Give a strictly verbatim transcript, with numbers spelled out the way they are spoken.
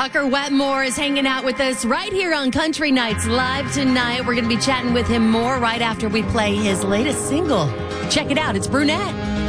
Tucker Wetmore is hanging out with us right here on Country Nights Live tonight. We're going to be chatting with him more right after we play his latest single. Check it out. It's Brunette.